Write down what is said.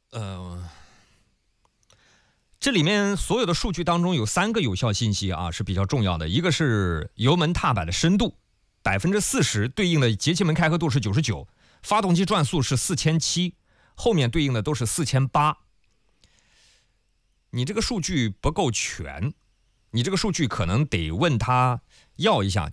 这里面所有的数据当中有3个有效信息啊是比较重要的，一个是油门踏板的深度40%，对应的节气门开合度是99，发动机转速是4700，后面对应的都是4800。你这个数据不够全，你这个数据可能得问他要一下，